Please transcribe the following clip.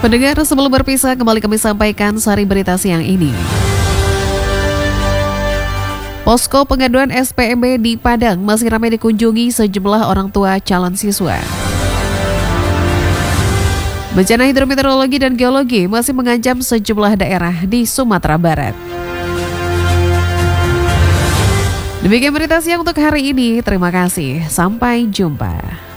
Pendengar, sebelum berpisah kembali kami sampaikan sari berita siang ini. Posko pengaduan SPMB di Padang masih ramai dikunjungi sejumlah orang tua calon siswa. Bencana hidrometeorologi dan geologi masih mengancam sejumlah daerah di Sumatera Barat. Demikian berita siang untuk hari ini. Terima kasih. Sampai jumpa.